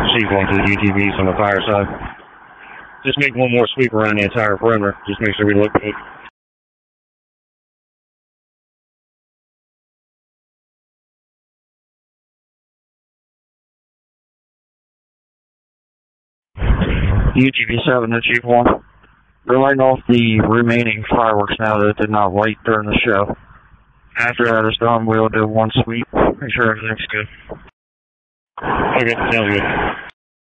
Chief 1 to the UTVs on the fire side. Just make one more sweep around the entire perimeter. Just make sure we look good. UTV 7 to Chief 1. They're lighting off the remaining fireworks now that did not light during the show. After that is done, we'll do one sweep, make sure everything's good. Okay, sounds good.